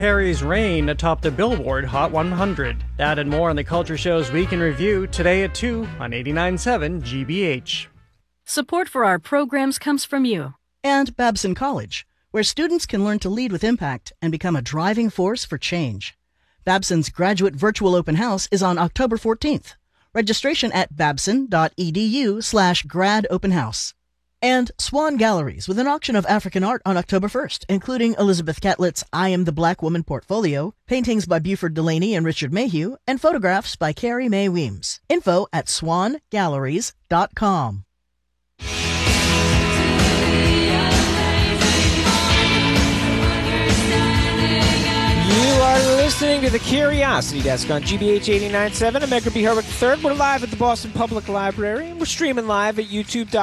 Harry's Reign atop the Billboard Hot 100. That and more on the Culture Show's Week in Review today at 2 on 89.7 GBH. Support for our programs comes from you. And Babson College, where students can learn to lead with impact and become a driving force for change. Babson's graduate virtual open house is on October 14th. Registration at babson.edu/gradopenhouse. And Swan Galleries with an auction of African art on October 1st, including Elizabeth Catlett's I Am the Black Woman portfolio, paintings by Buford Delaney and Richard Mayhew, and photographs by Carrie Mae Weems. Info at swangalleries.com. You are listening to The Curiosity Desk on GBH 89.7. I'm Edgar B. Herwick III. We're live at the Boston Public Library, and we're streaming live at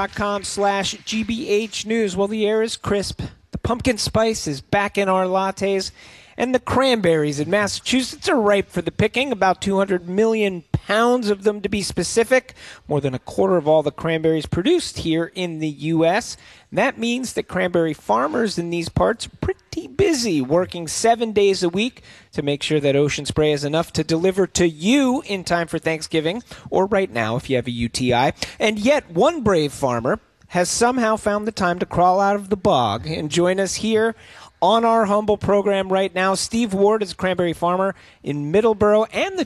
youtube.com/GBH News. Well, the air is crisp, the pumpkin spice is back in our lattes, and the cranberries in Massachusetts are ripe for the picking, about 200 million pounds of them to be specific, more than a quarter of all the cranberries produced here in the U.S. That means that cranberry farmers in these parts are pretty busy, working 7 days a week to make sure that Ocean Spray is enough to deliver to you in time for Thanksgiving, or right now if you have a UTI. And yet one brave farmer has somehow found the time to crawl out of the bog and join us here on our humble program right now. Steve Ward is a cranberry farmer in Middleborough and the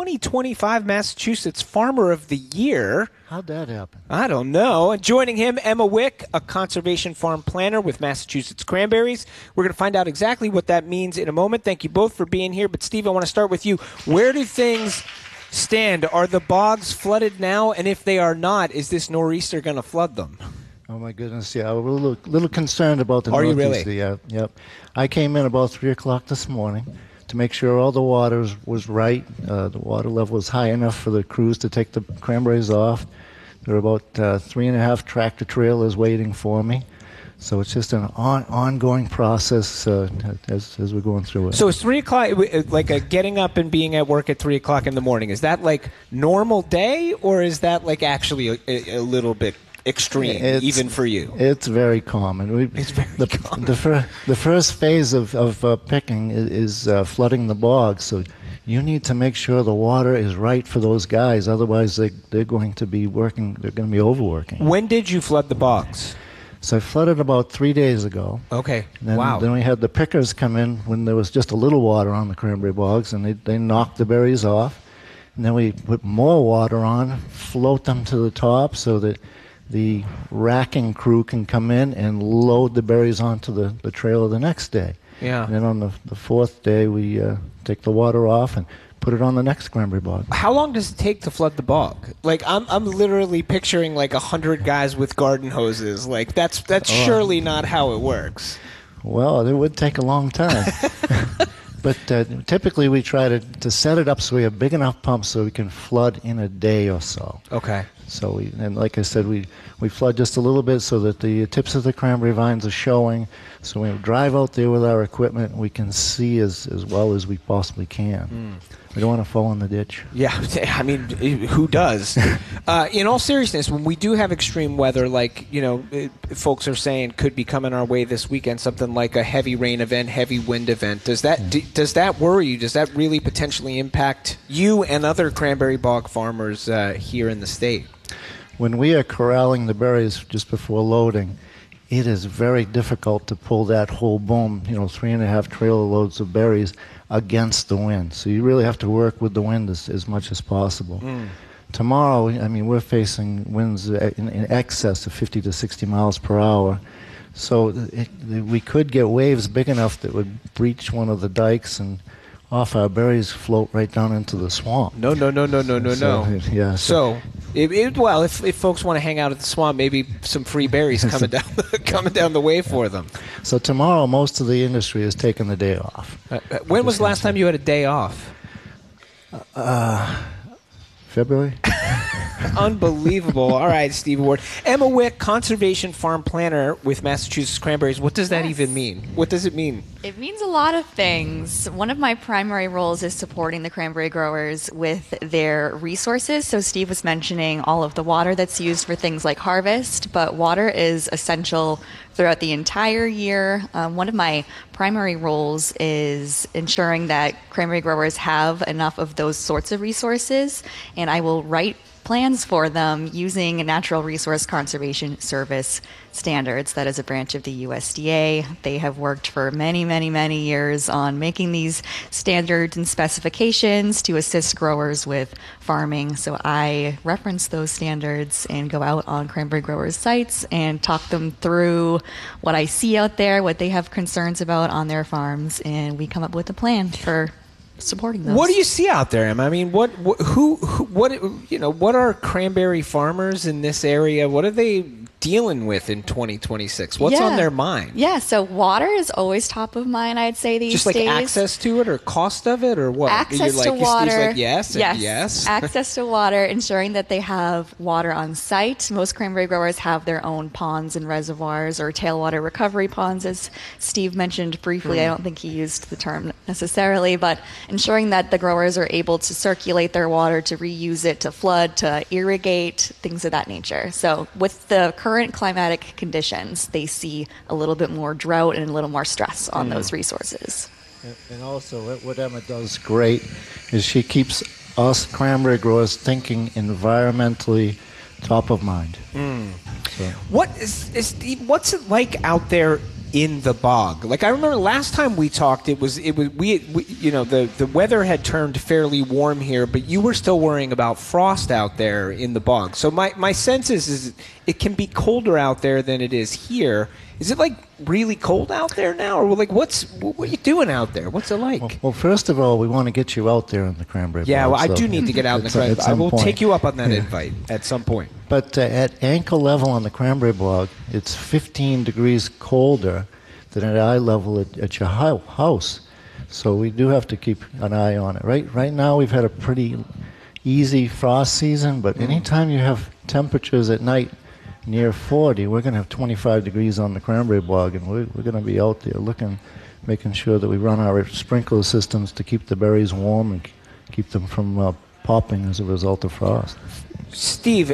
2025 Massachusetts Farmer of the Year. How'd that happen? I don't know. And joining him, Emma Wick, a conservation farm planner with Massachusetts Cranberries. We're going to find out exactly what that means in a moment. Thank you both for being here. But Steve, I want to start with you. Where do things stand? Are the bogs flooded now? And if they are not, is this nor'easter going to flood them? Oh, my goodness, yeah. We're a little concerned about the Are you northeast. really? Yeah, yep. I came in about 3 o'clock this morning to make sure all the water was right. The water level was high enough for the crews to take the cranberries off. There are about 3.5 tractor trailers waiting for me. So it's just an ongoing process as we're going through it. So it's 3 o'clock, like a getting up and being at work at 3 o'clock in the morning. Is that like normal day, or is that like actually a little bit extreme, even for you? It's very common. It's very common. The first phase of picking is flooding the bog, so you need to make sure the water is right for those guys. Otherwise, they're going to be working. They're going to be overworking. When did you flood the bogs? So I flooded about 3 days ago. Okay. Wow. Then we had the pickers come in when there was just a little water on the cranberry bogs, and they knocked the berries off. And then we put more water on, float them to the top so that the racking crew can come in and load the berries onto the trailer the next day. Yeah. And then on the fourth day, we take the water off and put it on the next cranberry bog. How long does it take to flood the bog? Like, I'm literally picturing like 100 guys with garden hoses. Like, that's surely not how it works. Well, it would take a long time. But typically we try to set it up so we have big enough pumps so we can flood in a day or so. Okay. So and like I said, we flood just a little bit so that the tips of the cranberry vines are showing. So when we drive out there with our equipment, we can see as well as we possibly can. We don't want to fall in the ditch. Yeah, I mean, who does? In all seriousness, when we do have extreme weather, like, folks are saying could be coming our way this weekend, something like a heavy rain event, heavy wind event, does that worry you? Does that really potentially impact you and other cranberry bog farmers here in the state? When we are corralling the berries just before loading, it is very difficult to pull that whole boom, 3.5 trailer loads of berries against the wind. So you really have to work with the wind as much as possible. Tomorrow, we're facing winds in excess of 50 to 60 miles per hour. So we could get waves big enough that would breach one of the dikes and off our berries float right down into the swamp. No. Yeah. So if folks want to hang out at the swamp, maybe some free berries coming down the way for them. So tomorrow, most of the industry is taking the day off. When was the last time you had a day off? February. Unbelievable. All right, Steve Ward. Emma Wick, Conservation Farm Planner with Massachusetts Cranberries. What does that even mean? What does it mean? It means a lot of things. One of my primary roles is supporting the cranberry growers with their resources. So Steve was mentioning all of the water that's used for things like harvest, but water is essential throughout the entire year. One of my primary roles is ensuring that cranberry growers have enough of those sorts of resources, and I will write plans for them using Natural Resource Conservation Service standards. That is a branch of the USDA. They have worked for many, many, many years on making these standards and specifications to assist growers with farming. So I reference those standards and go out on cranberry growers' sites and talk them through what I see out there, what they have concerns about on their farms, and we come up with a plan for supporting those. What do you see out there, Emma? I mean, what are cranberry farmers in this area? What are they dealing with in 2026? What's on their mind? Yeah, so water is always top of mind, I'd say, these days. Just like access to it or cost of it or what? Access to water. Like, yes. Access to water, ensuring that they have water on site. Most cranberry growers have their own ponds and reservoirs or tailwater recovery ponds, as Steve mentioned briefly. I don't think he used the term necessarily, but ensuring that the growers are able to circulate their water, to reuse it, to flood, to irrigate, things of that nature. So with the current climatic conditions, they see a little bit more drought and a little more stress on those resources. And also, what Emma does great is she keeps us cranberry growers thinking environmentally top of mind. So. What's it like out there in the bog? Like, I remember last time we talked, the weather had turned fairly warm here, but you were still worrying about frost out there in the bog. So my sense is it can be colder out there than it is here. Is it like really cold out there now, or like what are you doing out there? What's it like? Well, first of all, we want to get you out there in the cranberry bog. Yeah, well, I do need to get out in the cranberry bog. I will take you up on that invite at some point. But at ankle level on the cranberry bog, it's 15 degrees colder than at eye level at your house. So we do have to keep an eye on it. Right now we've had a pretty easy frost season, but anytime you have temperatures at night near 40, we're going to have 25 degrees on the cranberry bog, and we're going to be out there making sure that we run our sprinkler systems to keep the berries warm and keep them from popping as a result of frost. Steve,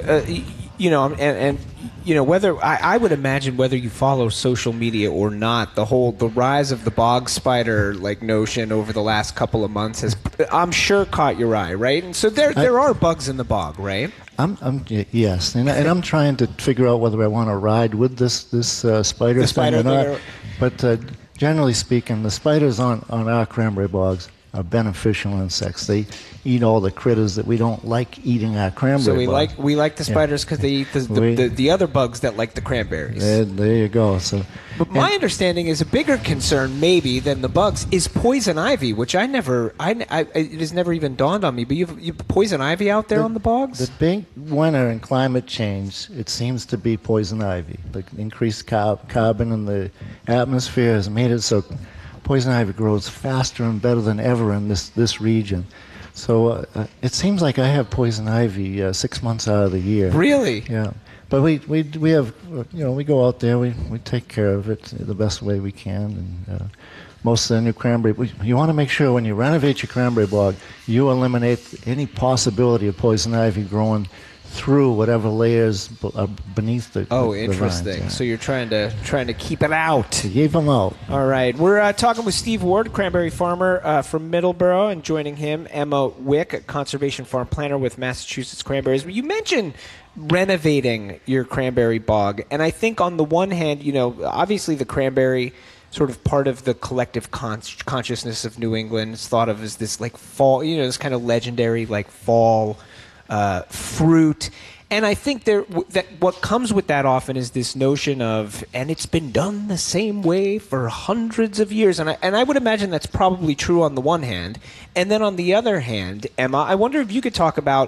whether I would imagine whether you follow social media or not, the rise of the bog spider notion over the last couple of months has, I'm sure, caught your eye, right? And so there are bugs in the bog, right? Yes, and I'm trying to figure out whether I want to ride with this spider thing or not. But generally speaking, the spiders on our cranberry bogs are beneficial insects. They eat all the critters that we don't like eating our cranberry bog. So we like the spiders because they eat the other bugs that like the cranberries. There you go. But my understanding is a bigger concern maybe than the bugs is poison ivy, which it has never even dawned on me. But you have poison ivy out there on the bogs? The big winner in climate change, it seems to be poison ivy. The increased carbon in the atmosphere has made it so poison ivy grows faster and better than ever in this region. So it seems like I have poison ivy 6 months out of the year. Really? Yeah. But we have, we go out there, we take care of it the best way we can. And most of the new cranberry, you want to make sure when you renovate your cranberry bog, you eliminate any possibility of poison ivy growing through whatever layers are beneath the interesting. The vines, yeah. So you're trying to keep it out. Keep them out. All right. We're talking with Steve Ward, cranberry farmer from Middleborough, and joining him, Emma Wick, a conservation farm planner with Massachusetts Cranberries. You mentioned renovating your cranberry bog, and I think on the one hand, obviously the cranberry, sort of part of the collective consciousness of New England, is thought of as this fall, this kind of legendary fall fruit. And I think that what comes with that often is this notion of, and it's been done the same way for hundreds of years. And I would imagine that's probably true on the one hand. And then on the other hand, Emma, I wonder if you could talk about,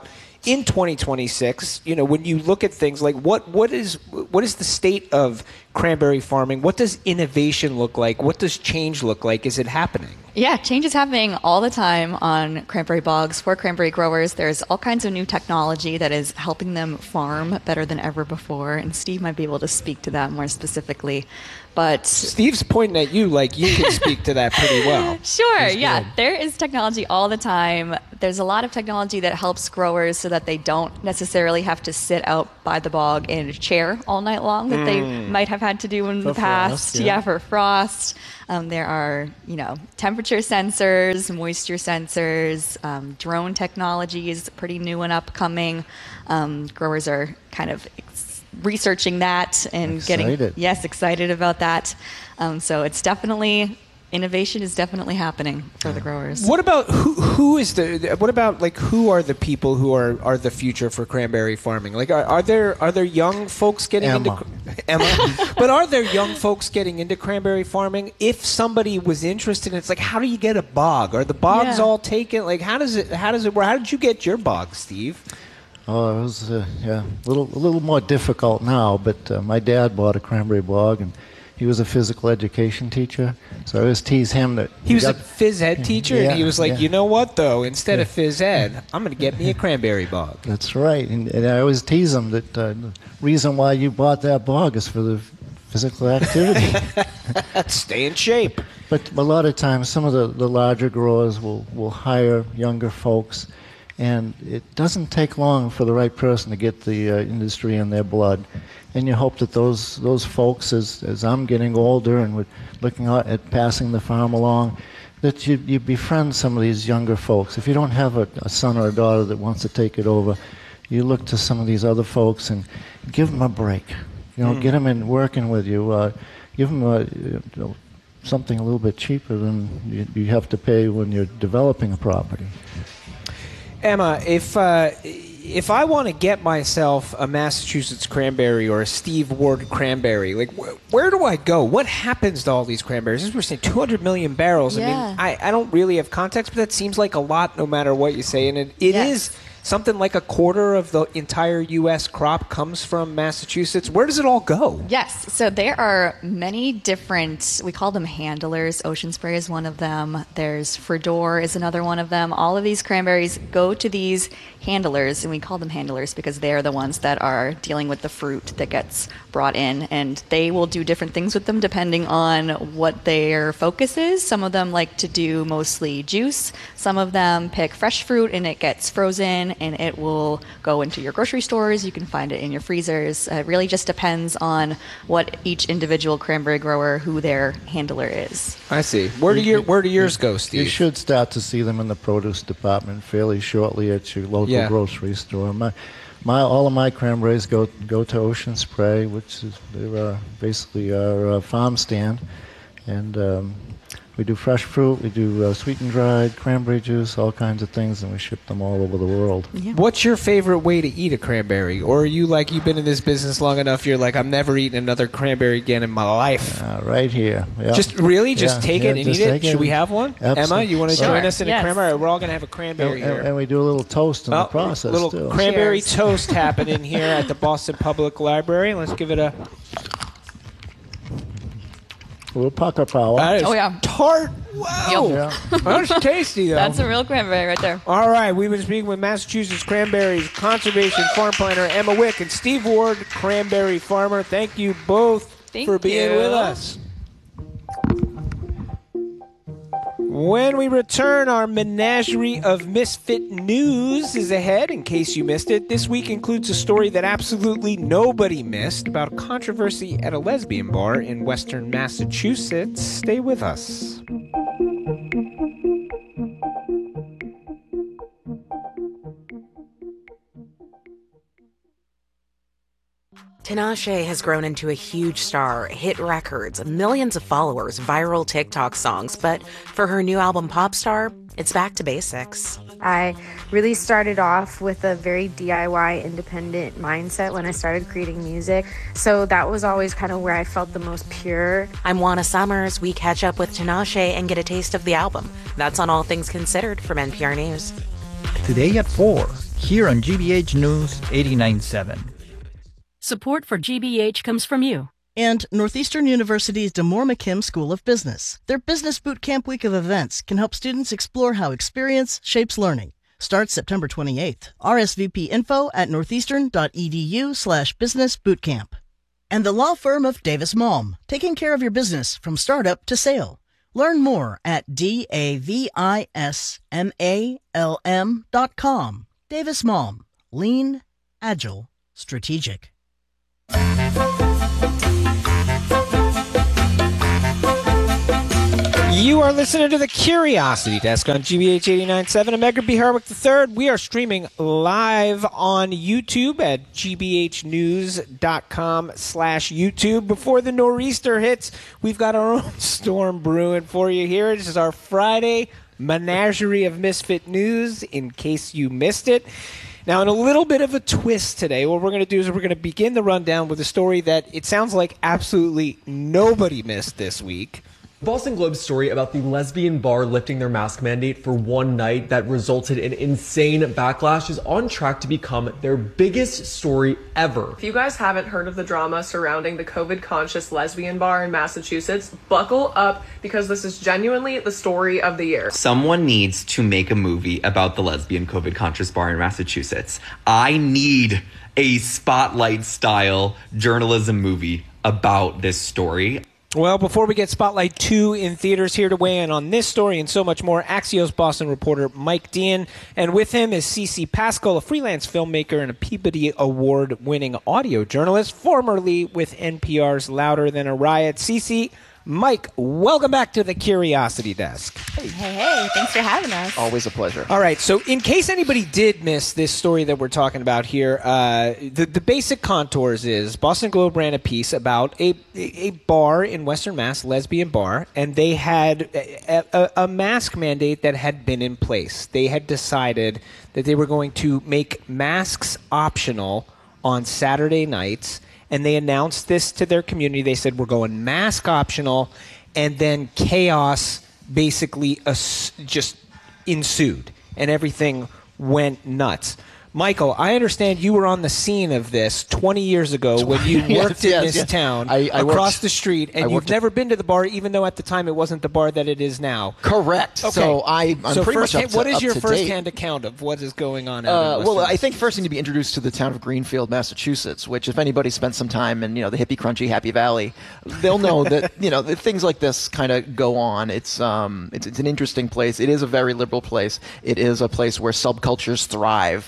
in 2026, when you look at things like what is the state of cranberry farming? What does innovation look like? What does change look like? Is it happening? Yeah, change is happening all the time on cranberry bogs for cranberry growers. There's all kinds of new technology that is helping them farm better than ever before, and Steve might be able to speak to that more specifically. But Steve's pointing at you like you can speak to that pretty well. Sure, yeah. There is technology all the time. There's a lot of technology that helps growers so that they don't necessarily have to sit out by the bog in a chair all night long that they might have had to do in the past. Frost, yeah. For frost. There are, temperature sensors, moisture sensors, drone technology is pretty new and upcoming. Growers are kind of researching that and excited about that. So it's definitely innovation is definitely happening for the growers. What about who are the people who are the future for cranberry farming? Like are there young folks getting into Emma? But are there young folks getting into cranberry farming? If somebody was interested, it's like, how do you get a bog? Are the bogs all taken? Like how does it work? How did you get your bog, Steve? Oh, it was a little more difficult now, but my dad bought a cranberry bog, and he was a physical education teacher, so I always tease him that he was a phys ed teacher, and he was like, you know what, though, instead of phys ed, I'm going to get me a cranberry bog. That's right, and I always tease him that the reason why you bought that bog is for the physical activity. Stay in shape. But a lot of times, some of the larger growers will hire younger folks, and it doesn't take long for the right person to get the industry in their blood. And you hope that those folks, as I'm getting older and we're looking at passing the farm along, that you befriend some of these younger folks. If you don't have a son or a daughter that wants to take it over, you look to some of these other folks and give them a break. Get them in working with you. Give them something a little bit cheaper than you have to pay when you're developing a property. Emma, if I want to get myself a Massachusetts cranberry or a Steve Ward cranberry, like where do I go? What happens to all these cranberries? As we're saying, 200 million barrels. Yeah. I mean, I don't really have context, but that seems like a lot no matter what you say. And it is something like a quarter of the entire U.S. crop comes from Massachusetts. Where does it all go? Yes. So there are many different, we call them handlers. Ocean Spray is one of them. There's Fredor is another one of them. All of these cranberries go to these handlers, and we call them handlers because they are the ones that are dealing with the fruit that gets brought in, and they will do different things with them depending on what their focus is. Some of them like to do mostly juice. Some of them pick fresh fruit and it gets frozen and it will go into your grocery stores. You can find it in your freezers. It really just depends on what each individual cranberry grower, who their handler is. I see. Where do yours go, Steve? You should start to see them in the produce department fairly shortly at your local grocery store. All of my cranberries go to Ocean Spray, which is basically our farm stand, and we do fresh fruit, we do sweet and dried cranberry juice, all kinds of things, and we ship them all over the world. Yeah. What's your favorite way to eat a cranberry? Or are you like, you've been in this business long enough, you're like, I'm never eating another cranberry again in my life? Right here. Yep. Just take it and eat it? Should we have one? Absolutely. Emma, you want to join us in a cranberry? We're all going to have a cranberry here. And we do a little toast in the process, little too. Cranberry toast happening here at the Boston Public Library. Let's give it a... A little pucker power. That is tart. Wow. Yep. That's tasty, though. That's a real cranberry right there. All right. We've been speaking with Massachusetts Cranberries Conservation Farm Planner Emma Wick and Steve Ward, cranberry farmer. Thank you both for being with us. When we return, our menagerie of misfit news is ahead, in case you missed it. This week includes a story that absolutely nobody missed about a controversy at a lesbian bar in western Massachusetts. Stay with us. Tinashe has grown into a huge star, hit records, millions of followers, viral TikTok songs, but for her new album Popstar, it's back to basics. I really started off with a very DIY independent mindset when I started creating music, so that was always kind of where I felt the most pure. I'm Juana Summers. We catch up with Tinashe and get a taste of the album. That's on All Things Considered from NPR News. Today at 4, here on GBH News 89.7. Support for GBH comes from you. And Northeastern University's DeMoore McKim School of Business. Their Business Boot Camp week of events can help students explore how experience shapes learning. Starts September 28th. RSVP info at northeastern.edu/businessbootcamp. And the law firm of Davis Malm, taking care of your business from startup to sale. Learn more at davismalm.com. Davis Malm. Lean, agile, strategic. You are listening to the Curiosity Desk on GBH 89.7. I'm Edgar B. Harwick III. We are streaming live on YouTube at gbhnews.com/YouTube. Before the nor'easter hits, we've got our own storm brewing for you here. This is our Friday menagerie of misfit news, in case you missed it. Now, in a little bit of a twist today, what we're going to do is we're going to begin the rundown with a story that it sounds like absolutely nobody missed this week. Boston Globe's story about the lesbian bar lifting their mask mandate for one night that resulted in insane backlash is on track to become their biggest story ever. If you guys haven't heard of the drama surrounding the COVID-conscious lesbian bar in Massachusetts, buckle up because this is genuinely the story of the year. Someone needs to make a movie about the lesbian COVID-conscious bar in Massachusetts. I need a Spotlight-style journalism movie about this story. Well, before we get Spotlight 2 in theaters, here to weigh in on this story and so much more, Axios Boston reporter Mike Dean. And with him is CC Pascal, a freelance filmmaker and a Peabody Award-winning audio journalist, formerly with NPR's Louder Than a Riot. CC, Mike, welcome back to the Curiosity Desk. Hey, thanks for having us. Always a pleasure. All right, so in case anybody did miss this story that we're talking about here, the basic contours is Boston Globe ran a piece about a bar in Western Mass, lesbian bar, and they had a mask mandate that had been in place. They had decided that they were going to make masks optional on Saturday nights, and they announced this to their community. They said, we're going mask optional, and then chaos basically just ensued, and everything went nuts. Michael, I understand you were on the scene of this 20 years ago when you worked in this town across the street, and you've never been to the bar, even though at the time it wasn't the bar that it is now. Correct. Okay. So I'm pretty much up to what is your up to first-hand account of what is going on? Well, I think first you need to be introduced to the town of Greenfield, Massachusetts, which if anybody spent some time in the hippie, crunchy, Happy Valley, they'll know that that things like this kind of go on. It's an interesting place. It is a very liberal place. It is a place where subcultures thrive.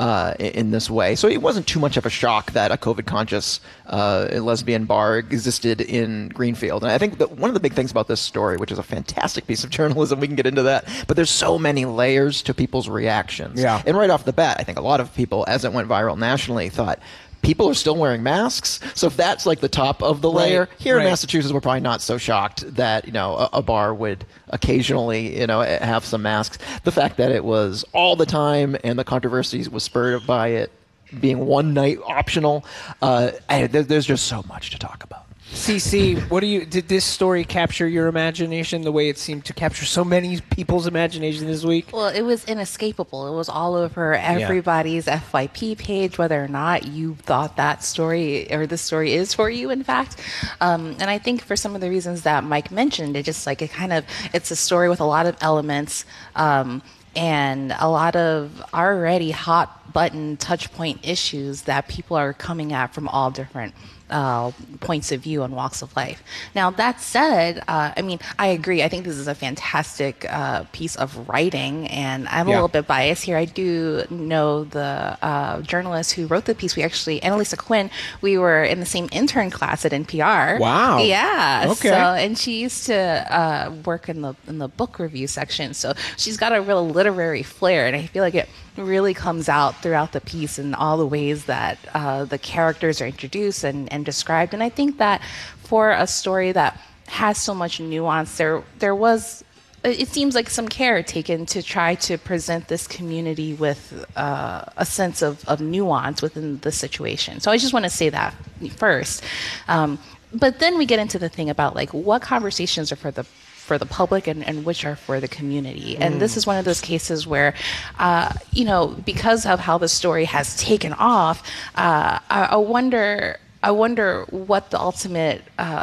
In this way. So it wasn't too much of a shock that a COVID-conscious lesbian bar existed in Greenfield. And I think that one of the big things about this story, which is a fantastic piece of journalism, we can get into that, but there's so many layers to people's reactions. Yeah. And right off the bat, I think a lot of people, as it went viral nationally, thought, people are still wearing masks. So if that's like the top of the layer, here in Massachusetts, we're probably not so shocked that, a bar would occasionally, have some masks. The fact that it was all the time and the controversy was spurred by it being one night optional, there's just so much to talk about. CC, did this story capture your imagination the way it seemed to capture so many people's imagination this week? Well, it was inescapable. It was all over everybody's FYP page, whether or not you thought that story or this story is for you, in fact. And I think for some of the reasons that Mike mentioned, it's a story with a lot of elements, and a lot of already hot button touch point issues that people are coming at from all different points of view and walks of life. Now, that said, I agree. I think this is a fantastic piece of writing, and I'm a little bit biased here. I do know the journalist who wrote the piece. We actually, Annalisa Quinn, we were in the same intern class at NPR. Wow. Yeah. Okay. So, and she used to work in the book review section. So she's got a real literary flair, and I feel like it really comes out throughout the piece in all the ways that the characters are introduced and described. And I think that for a story that has so much nuance, there was, it seems like, some care taken to try to present this community with a sense of nuance within the situation. So I just want to say that first. But then we get into the thing about what conversations are for the for the public and which are for the community. And this is one of those cases where, because of how the story has taken off, I wonder what the ultimate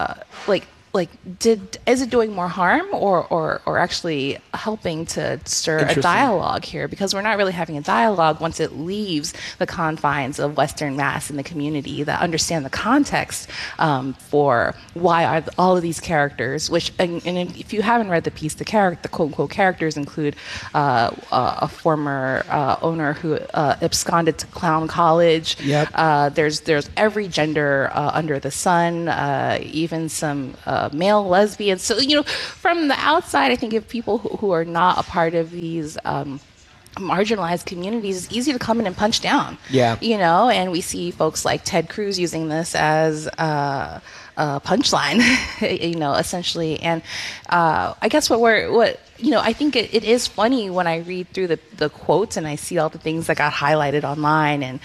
is it doing more harm or actually helping to stir a dialogue here? Because we're not really having a dialogue once it leaves the confines of Western Mass and the community that understand the context for why are all of these characters, which, and if you haven't read the piece, the quote-unquote characters include a former owner who absconded to clown college. Yep. There's every gender under the sun, even some male lesbians. So, from the outside, I think if people who are not a part of these marginalized communities, it's easy to come in and punch down. Yeah. And we see folks like Ted Cruz using this as a punchline, essentially. And I guess I think it is funny when I read through the quotes and I see all the things that got highlighted online and,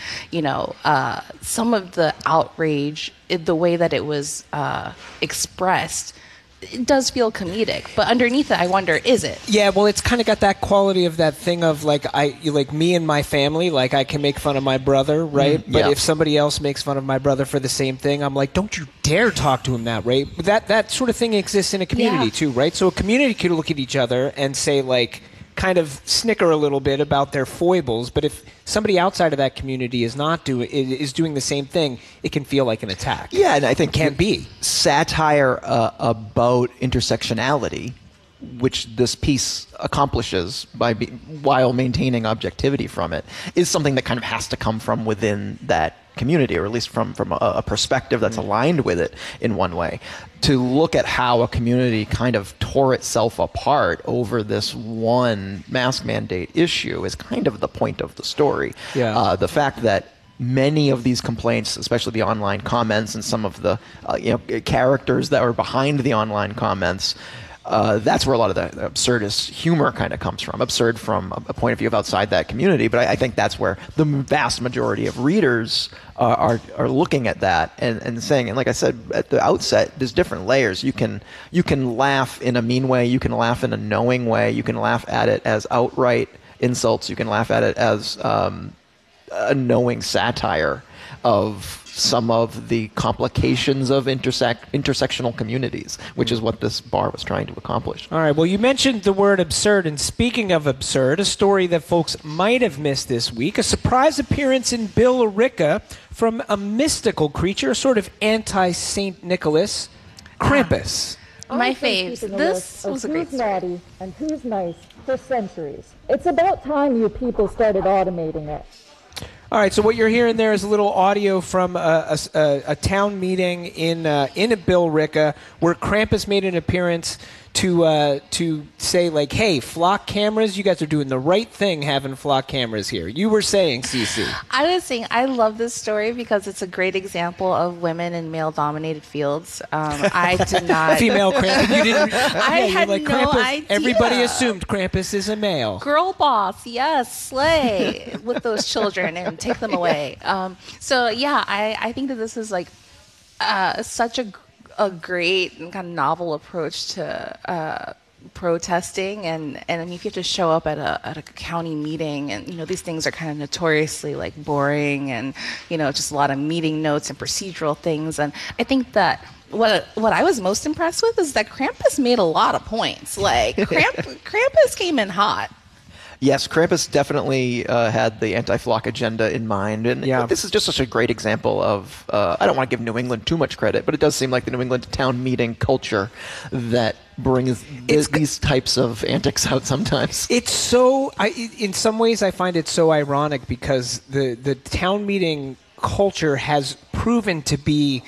some of the outrage, the way that it was expressed, it does feel comedic, but underneath it, I wonder, is it? Yeah, well, it's kind of got that quality of that thing of me and my family, like I can make fun of my brother, right? But if somebody else makes fun of my brother for the same thing, I'm like, don't you dare talk to him that way. That sort of thing exists in a community too, right? So a community could look at each other and say, like, kind of snicker a little bit about their foibles, but if somebody outside of that community is doing the same thing, it can feel like an attack. Yeah, and I think can be satire about intersectionality, which this piece accomplishes while maintaining objectivity from it, is something that kind of has to come from within that community, or at least from a perspective that's aligned with it in one way. To look at how a community kind of tore itself apart over this one mask mandate issue is kind of the point of the story. Yeah. The fact that many of these complaints, especially the online comments and some of the characters that were behind the online comments, that's where a lot of the absurdist humor kind of comes from. Absurd from a point of view of outside that community, but I think that's where the vast majority of readers are looking at that and saying, and like I said at the outset, there's different layers. You can laugh in a mean way, you can laugh in a knowing way, you can laugh at it as outright insults, you can laugh at it as a knowing satire of some of the complications of intersectional communities, which is what this bar was trying to accomplish. All right, well, you mentioned the word absurd, and speaking of absurd, a story that folks might have missed this week, a surprise appearance in Billerica from a mystical creature, a sort of anti-Saint Nicholas, Krampus. My faves. This was a great story. Who's naughty and who's nice for centuries. It's about time you people started automating it. All right, so what you're hearing there is a little audio from a town meeting in Billerica where Krampus made an appearance to say, like, hey, flock cameras, you guys are doing the right thing having flock cameras here. You were saying, Cece. I was saying I love this story because it's a great example of women in male-dominated fields. I did not... Female Krampus. You didn't... I had no Krampus, idea. Everybody assumed Krampus is a male. Girl boss, yes, slay with those children and take them away. So, yeah, I think that this is, like, such a great and kind of novel approach to protesting, and I mean, if you have to show up at a county meeting, and these things are kind of notoriously like boring, and just a lot of meeting notes and procedural things, and I think that what I was most impressed with is that Krampus made a lot of points. Like Krampus came in hot. Yes, Krampus definitely had the anti-flock agenda in mind. And this is just such a great example of, I don't want to give New England too much credit, but it does seem like the New England town meeting culture that brings these types of antics out sometimes. It's so, in some ways I find it so ironic because the town meeting culture has proven to be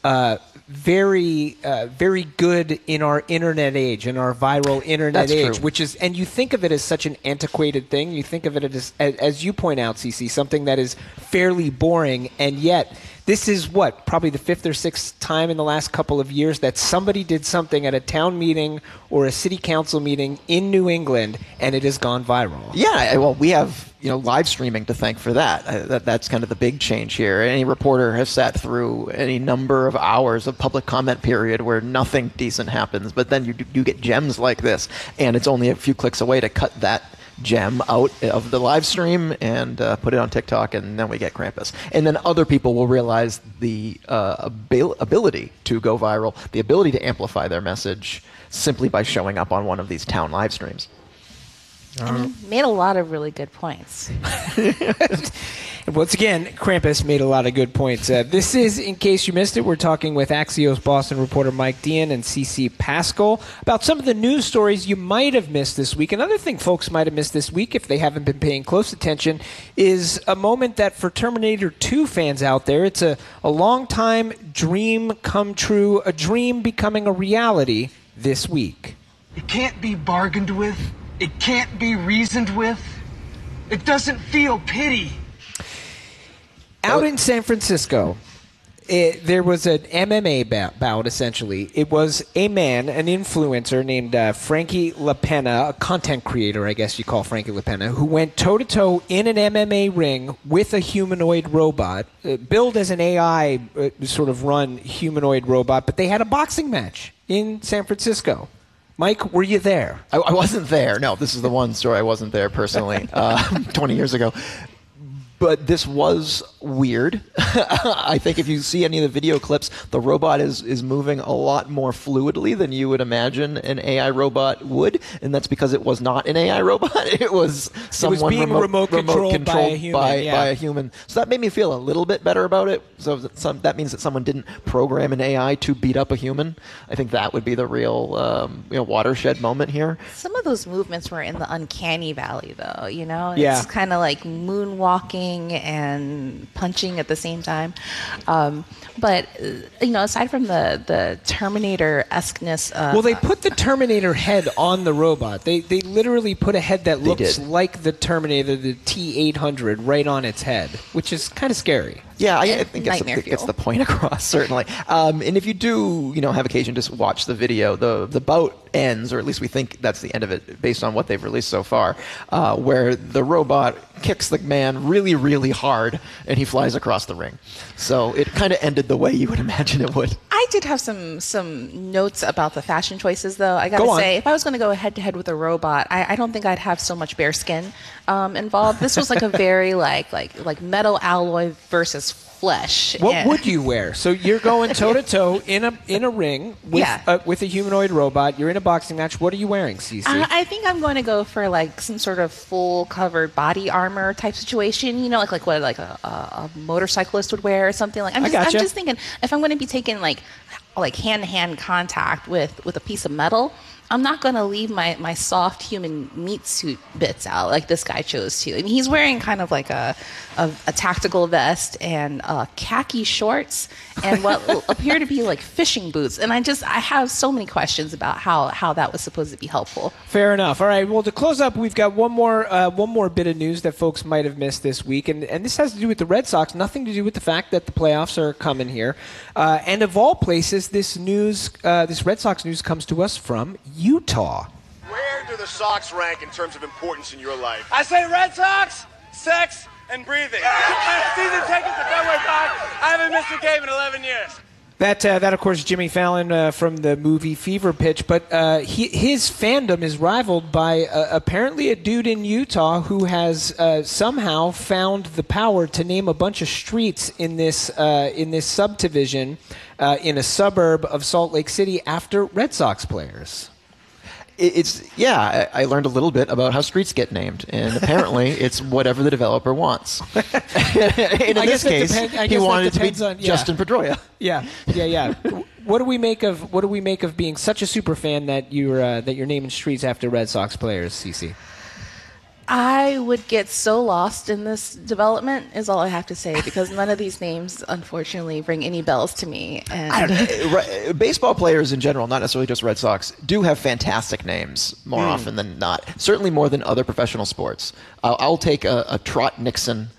very good in our internet age, in our viral internet That's age, true. which is, and you think of it as such an antiquated thing. You think of it as you point out, Cece, something that is fairly boring, and yet This is probably the 5th or 6th time in the last couple of years that somebody did something at a town meeting or a city council meeting in New England, and it has gone viral. Yeah, well, we have live streaming to thank for that. That's kind of the big change here. Any reporter has sat through any number of hours of public comment period where nothing decent happens, but then you get gems like this, and it's only a few clicks away to cut that gem out of the live stream and put it on TikTok, and then we get Krampus. And then other people will realize the ability to go viral, the ability to amplify their message simply by showing up on one of these town live streams. And he made a lot of really good points. Once again, Krampus made a lot of good points. This is, in case you missed it, we're talking with Axios Boston reporter Mike Dean and CC Pascal about some of the news stories you might have missed this week. Another thing folks might have missed this week, if they haven't been paying close attention, is a moment that for Terminator 2 fans out there, it's a long-time dream come true, a dream becoming a reality this week. It can't be bargained with. It can't be reasoned with. It doesn't feel pity. Out in San Francisco, there was an MMA bout, essentially. It was a man, an influencer named Frankie LaPena, a content creator, I guess you call Frankie LaPena, who went toe-to-toe in an MMA ring with a humanoid robot, billed as an AI sort of run humanoid robot, but they had a boxing match in San Francisco. Mike, were you there? I wasn't there. No, this is the one story I wasn't there personally 20 years ago. But this was weird. I think if you see any of the video clips, the robot is moving a lot more fluidly than you would imagine an AI robot would, and that's because it was not an AI robot. It was someone being remote controlled by a human. So that made me feel a little bit better about it. So that means that someone didn't program an AI to beat up a human. I think that would be the real watershed moment here. Some of those movements were in the uncanny valley, though. Yeah. It's kind of like moonwalking and punching at the same time. But aside from the Terminator-esqueness... well, they put the Terminator head on the robot. They literally put a head that looks like the Terminator, the T-800, right on its head, which is kind of scary. Yeah, I think it gets the point across, certainly. And if you do, have occasion to watch the video, the bout ends, or at least we think that's the end of it based on what they've released so far, where the robot kicks the man really, really hard, and he flies across the ring. So it kind of ended the way you would imagine it would. I did have some notes about the fashion choices, though. I got to say, if I was going to go head-to-head with a robot, I don't think I'd have so much bare skin involved. This was like a very like metal alloy versus flesh. What would you wear? So you're going toe-to-toe in a ring with a humanoid robot. You're in a boxing match. What are you wearing, Cece? I think I'm going to go for like some sort of full covered body armor type situation. Like what a motorcyclist would wear or something. Like I'm just thinking if I'm going to be taking like hand-to-hand contact with a piece of metal, I'm not going to leave my soft human meat suit bits out like this guy chose to. I mean, he's wearing kind of like a tactical vest and khaki shorts and what appear to be like fishing boots. And I have so many questions about how that was supposed to be helpful. Fair enough. All right. Well, to close up, we've got one more bit of news that folks might have missed this week, and this has to do with the Red Sox. Nothing to do with the fact that the playoffs are coming here. And of all places, this Red Sox news comes to us from Utah. Where do the Sox rank in terms of importance in your life? I say Red Sox, sex, and breathing. Season tickets to Fenway Park. I haven't missed a game in 11 years. That of course, is Jimmy Fallon from the movie Fever Pitch, but his fandom is rivaled by apparently a dude in Utah who has somehow found the power to name a bunch of streets in this subdivision in a suburb of Salt Lake City after Red Sox players. I learned a little bit about how streets get named, and apparently it's whatever the developer wants. And in this case, he wanted it to be Justin Pedroia. Yeah. What do we make of being such a super fan that you're naming streets after Red Sox players, Cece? I would get so lost in this development, is all I have to say, because none of these names, unfortunately, ring any bells to me. And baseball players in general, not necessarily just Red Sox, do have fantastic names more often than not. Certainly more than other professional sports. I'll take a Trot Nixon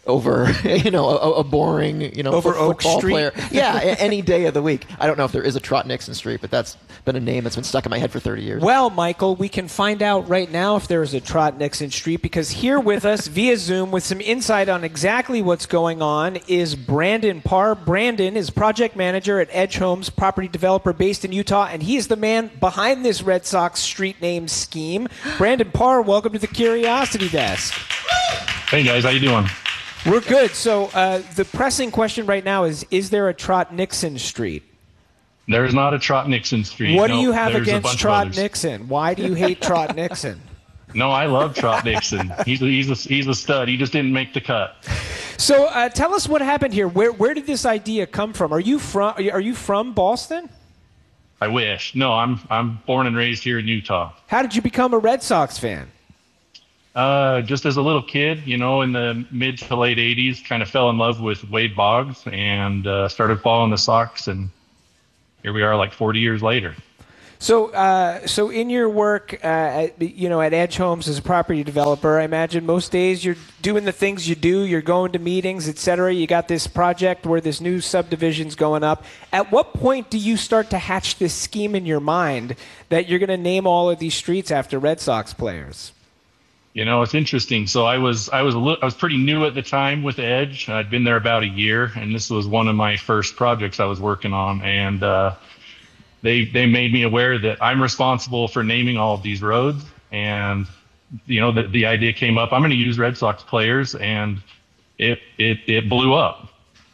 over a boring over Oak football Street. player. Yeah, any day of the week. I don't know if there is a Trot Nixon Street, but that's been a name that's been stuck in my head for 30 years. Well, Michael, we can find out right now if there is a Trot Nixon Street, because here with us via Zoom with some insight on exactly what's going on is Brandon Parr. Brandon is project manager at Edge Homes, property developer based in Utah, and he is the man behind this Red Sox street name scheme. Brandon Parr, welcome to the Curiosity Desk. Hey guys, how you doing? We're good. So the pressing question right now is there a Trot Nixon Street? There's not a Trot Nixon Street. What do you No, have there's a against bunch of Trot others. Nixon? Why do you hate Trot Nixon? No, I love Trot Nixon. He's a stud. He just didn't make the cut. So tell us what happened here. Where did this idea come from? Are you from Boston? I wish. No, I'm born and raised here in Utah. How did you become a Red Sox fan? Just as a little kid, in the mid to late 80s, kind of fell in love with Wade Boggs and started following the Sox, and here we are like 40 years later. So in your work, at Edge Homes as a property developer, I imagine most days you're doing the things you do. You're going to meetings, etc. You got this project where this new subdivision's going up. At what point do you start to hatch this scheme in your mind that you're going to name all of these streets after Red Sox players? It's interesting. So I was pretty new at the time with Edge. I'd been there about a year, and this was one of my first projects I was working on. And they made me aware that I'm responsible for naming all of these roads. And the idea came up. I'm going to use Red Sox players, and it blew up.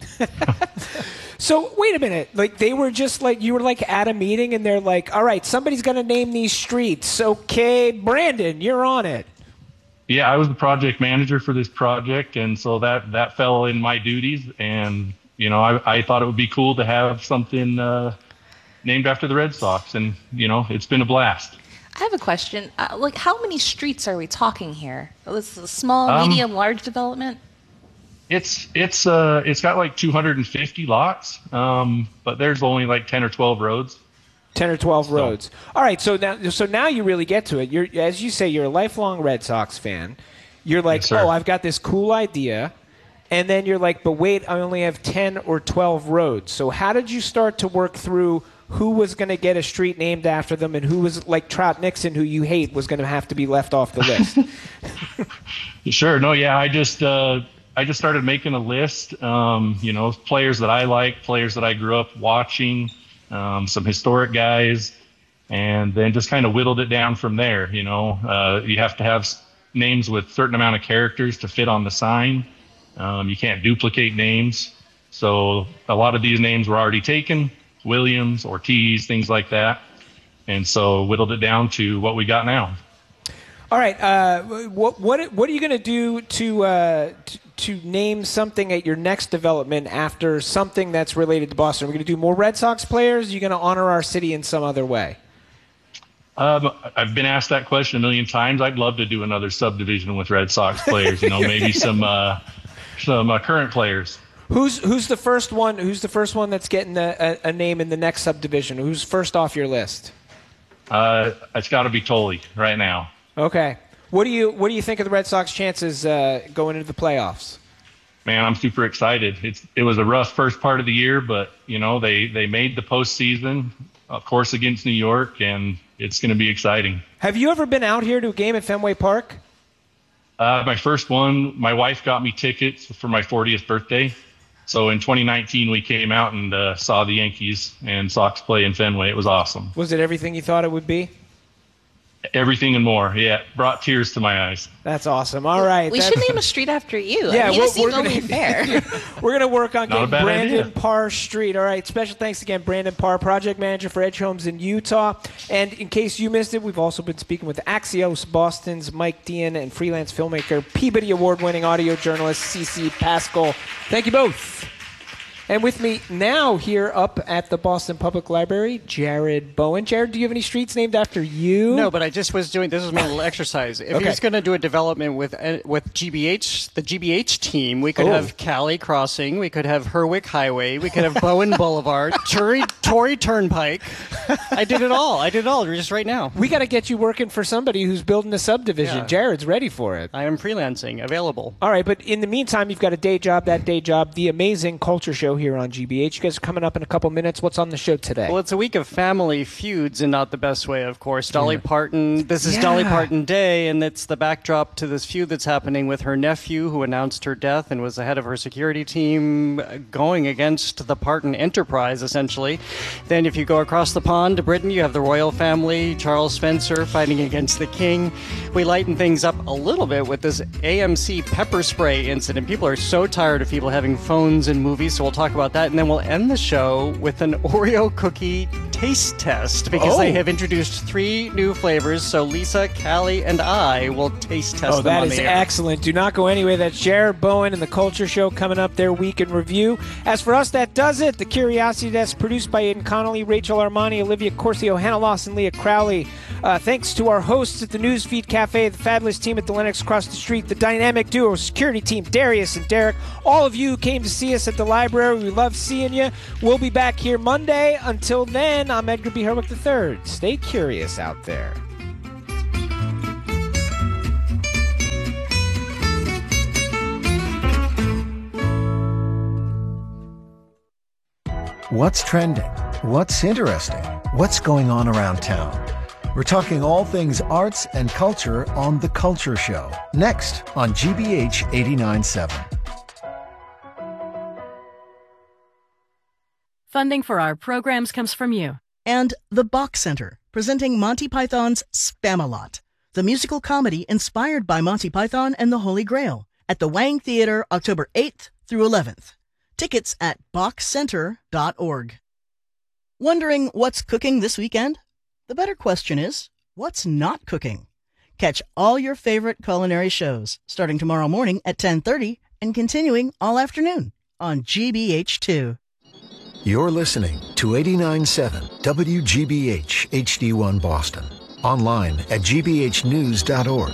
So wait a minute. Like they were just like you were like at a meeting, and they're like, "All right, somebody's going to name these streets." Okay, Brandon, you're on it. Yeah, I was the project manager for this project, and so that fell in my duties. And I thought it would be cool to have something named after the Red Sox, and it's been a blast. I have a question. How many streets are we talking here? Is this a small, medium, large development? It's got like 250 lots, but there's only like 10 or 12 roads. 10 or 12 roads. All right, so now you really get to it. You're, as you say, you're a lifelong Red Sox fan. You're like, Yes, sir. I've got this cool idea. And then you're like, but wait, I only have 10 or 12 roads. So how did you start to work through who was going to get a street named after them and who was, like Trot Nixon, who you hate, was going to have to be left off the list? Sure. No, yeah, I just started making a list, players that I like, players that I grew up watching, some historic guys, and then just kind of whittled it down from there. You have to have names with a certain amount of characters to fit on the sign. You can't duplicate names. So a lot of these names were already taken, Williams, Ortiz, things like that. And so whittled it down to what we got now. All right. What are you going to do to name something at your next development after something that's related to Boston? We're going to do more Red Sox players? Are you going to honor our city in some other way? I've been asked that question a million times. I'd love to do another subdivision with Red Sox players. Maybe some current players. Who's the first one? Who's the first one that's getting a name in the next subdivision? Who's first off your list? It's got to be Tolley right now. Okay. What do you think of the Red Sox chances going into the playoffs? Man, I'm super excited. It was a rough first part of the year, but they made the postseason, of course, against New York, and it's going to be exciting. Have you ever been out here to a game at Fenway Park? My first one, my wife got me tickets for my 40th birthday. So in 2019, we came out and saw the Yankees and Sox play in Fenway. It was awesome. Was it everything you thought it would be? Everything and more. Yeah, brought tears to my eyes. That's awesome. All right. We should name a street after you. Yeah, it seems only fair. We're going to work on Not a getting bad Brandon idea. Parr Street. All right. Special thanks again, Brandon Parr, project manager for Edge Homes in Utah. And in case you missed it, we've also been speaking with Axios Boston's Mike Dean and freelance filmmaker, Peabody Award-winning audio journalist, CeCe Pascal. Thank you both. And with me now here up at the Boston Public Library, Jared Bowen. Jared, do you have any streets named after you? No, but I just was doing, this was my little exercise. If you're just going to do a development with GBH, the GBH team, we could have Cali Crossing, we could have Herwick Highway, we could have Bowen Boulevard, Torrey Turnpike. I did it all. Just right now. We got to get you working for somebody who's building a subdivision. Yeah. Jared's ready for it. I am freelancing, available. All right, but in the meantime, you've got a day job. That day job, the Amazing Culture Show here on GBH. You guys are coming up in a couple minutes. What's on the show today? Well, it's a week of family feuds, and not the best way, of course. Dolly Parton. This is Dolly Parton Day, and it's the backdrop to this feud that's happening with her nephew, who announced her death and was the head of her security team, going against the Parton enterprise, essentially. Then if you go across the pond to Britain, you have the royal family, Charles Spencer fighting against the king. We lighten things up a little bit with this AMC pepper spray incident. People are so tired of people having phones in movies, so we'll talk about that. And then we'll end the show with an Oreo cookie taste test, because they have introduced 3 new flavors. So Lisa, Callie, and I will taste test them on the air. Oh, that is excellent. Do not go anywhere. That's Jared Bowen and the Culture Show coming up, their week in review. As for us, that does it. The Curiosity Desk, produced by Aidan Connolly, Rachel Armani, Olivia Corcio, Hannah Lawson, Leah Crowley. Thanks to our hosts at the Newsfeed Cafe, the fabulous team at the Lennox across the street, the dynamic duo security team, Darius and Derek. All of you who came to see us at the library. We love seeing you. We'll be back here Monday. Until then, I'm Edgar B. Herwick III. Stay curious out there. What's trending? What's interesting? What's going on around town? We're talking all things arts and culture on The Culture Show, next on GBH 89.7. Funding for our programs comes from you. And the Bach Center, presenting Monty Python's Spam-A-Lot, the musical comedy inspired by Monty Python and the Holy Grail, at the Wang Theater, October 8th through 11th. Tickets at bachcenter.org. Wondering what's cooking this weekend? The better question is, what's not cooking? Catch all your favorite culinary shows, starting tomorrow morning at 10:30 and continuing all afternoon on GBH2. You're listening to 89.7 WGBH HD1 Boston. Online at gbhnews.org.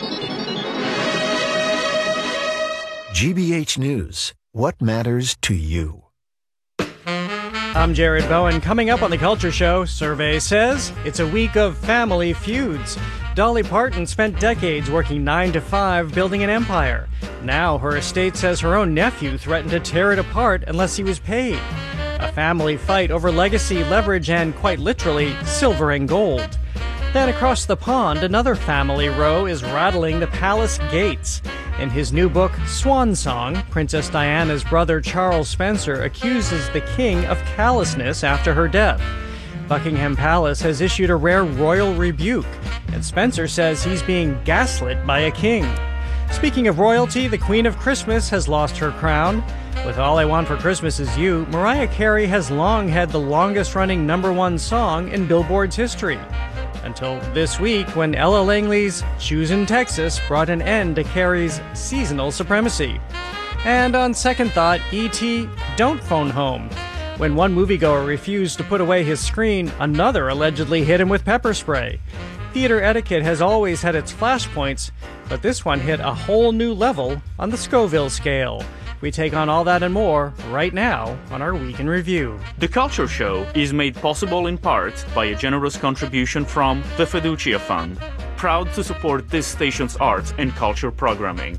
GBH News. What matters to you? I'm Jared Bowen. Coming up on The Culture Show, survey says it's a week of family feuds. Dolly Parton spent decades working 9 to 5 building an empire. Now her estate says her own nephew threatened to tear it apart unless he was paid. A family fight over legacy, leverage, and quite literally, silver and gold. Then across the pond, another family row is rattling the palace gates. In his new book, Swan Song, Princess Diana's brother Charles Spencer accuses the king of callousness after her death. Buckingham Palace has issued a rare royal rebuke, and Spencer says he's being gaslit by a king. Speaking of royalty, the Queen of Christmas has lost her crown. With All I Want for Christmas Is You, Mariah Carey has long had the longest-running #1 song in Billboard's history. Until this week, when Ella Langley's Choosin' Texas brought an end to Carey's seasonal supremacy. And on second thought, E.T. Don't Phone Home. When one moviegoer refused to put away his screen, another allegedly hit him with pepper spray. Theater etiquette has always had its flashpoints, but this one hit a whole new level on the Scoville scale. We take on all that and more right now on our Week in Review. The Culture Show is made possible in part by a generous contribution from the Fiducia Fund, proud to support this station's arts and culture programming.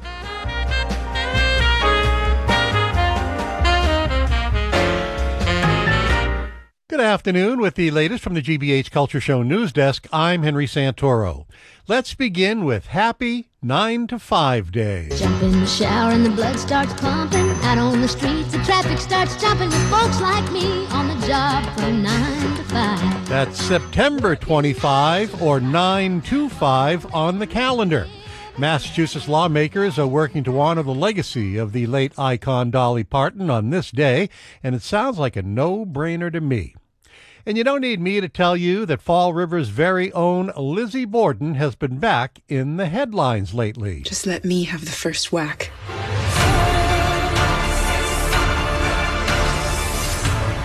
Good afternoon. With the latest from the GBH Culture Show News Desk, I'm Henry Santoro. Let's begin with Happy 9 to 5 Day. Jump in the shower and the blood starts pumping. Out on the streets, the traffic starts jumping. With folks like me on the job from 9 to 5. That's September 25 or 9/25 on the calendar. Massachusetts lawmakers are working to honor the legacy of the late icon Dolly Parton on this day, and it sounds like a no-brainer to me. And you don't need me to tell you that Fall River's very own Lizzie Borden has been back in the headlines lately. Just let me have the first whack.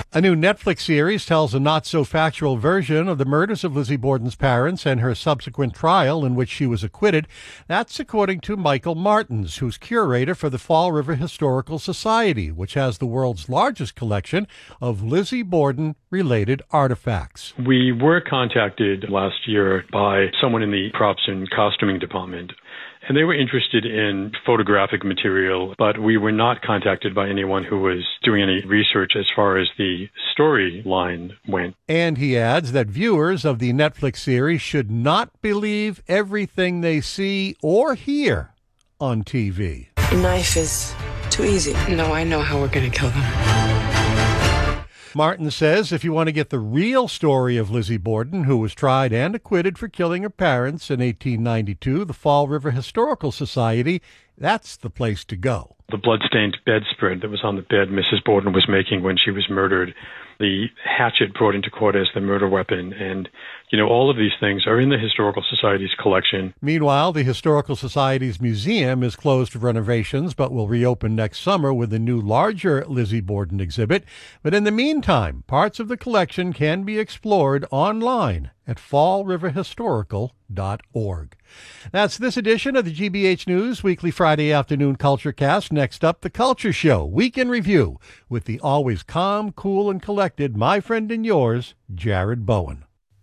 A new Netflix series tells a not-so-factual version of the murders of Lizzie Borden's parents and her subsequent trial in which she was acquitted. That's according to Michael Martins, who's curator for the Fall River Historical Society, which has the world's largest collection of Lizzie Borden-related artifacts. We were contacted last year by someone in the props and costuming department, and they were interested in photographic material, but we were not contacted by anyone who was doing any research as far as the storyline went. And he adds that viewers of the Netflix series should not believe everything they see or hear on TV. Knife is too easy. No, I know how we're going to kill them. Martin says if you want to get the real story of Lizzie Borden, who was tried and acquitted for killing her parents in 1892, the Fall River Historical Society, that's the place to go. The blood-stained bedspread that was on the bed Mrs. Borden was making when she was murdered, the hatchet brought into court as the murder weapon, and, all of these things are in the Historical Society's collection. Meanwhile, the Historical Society's museum is closed for renovations, but will reopen next summer with a new, larger Lizzie Borden exhibit. But in the meantime, parts of the collection can be explored online at fallriverhistorical.org. That's this edition of the GBH News Weekly Friday Afternoon Culture Cast. Next up, The Culture Show, Week in Review, with the always calm, cool, and collected, my friend and yours, Jared Bowen.